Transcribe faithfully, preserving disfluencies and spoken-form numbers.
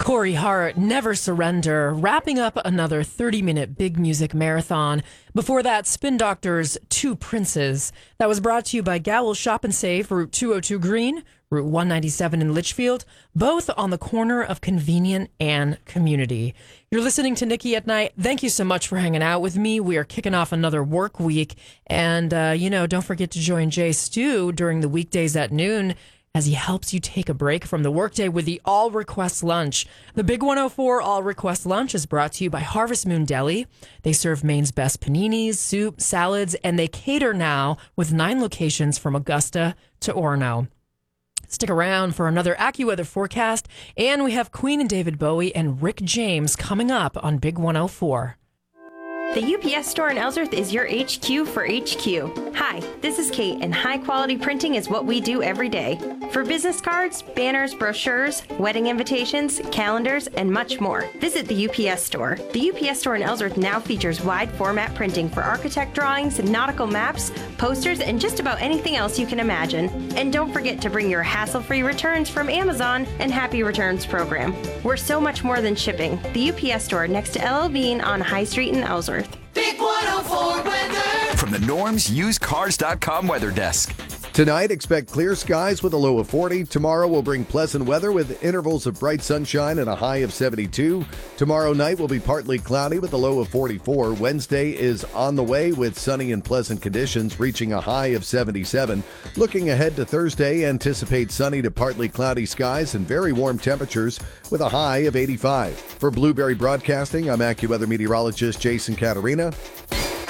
Corey Hart, Never Surrender, wrapping up another thirty-minute big music marathon. Before that, Spin Doctors, Two Princes. That was brought to you by Gowl Shop and Save, Route two oh two Green, Route one ninety-seven in Litchfield, both on the corner of Convenient and Community. You're listening to Nikki at Night. Thank you so much for hanging out with me. We are kicking off another work week. And, uh, you know, don't forget to join Jay Stu during the weekdays at noon as he helps you take a break from the workday with the All Request Lunch. The Big one oh four All Request Lunch is brought to you by Harvest Moon Deli. They serve Maine's best paninis, soup, salads, and they cater now with nine locations from Augusta to Orono. Stick around for another AccuWeather forecast, and we have Queen and David Bowie and Rick James coming up on Big one oh four. The U P S store in Ellsworth is your H Q for H Q. Hi, this is Kate, and high-quality printing is what we do every day. For business cards, banners, brochures, wedding invitations, calendars, and much more, visit the U P S store. The U P S store in Ellsworth now features wide-format printing for architect drawings, nautical maps, posters, and just about anything else you can imagine. And don't forget to bring your hassle-free returns from Amazon and Happy Returns program. We're so much more than shipping. The U P S store next to L L Bean on High Street in Ellsworth. Big one oh four weather. From the Norm's Used Cars dot com weather desk. Tonight, expect clear skies with a low of forty. Tomorrow will bring pleasant weather with intervals of bright sunshine and a high of seventy-two. Tomorrow night will be partly cloudy with a low of forty-four. Wednesday is on the way with sunny and pleasant conditions, reaching a high of seventy-seven. Looking ahead to Thursday, anticipate sunny to partly cloudy skies and very warm temperatures with a high of eighty-five. For Blueberry Broadcasting, I'm AccuWeather meteorologist Jason Caterina.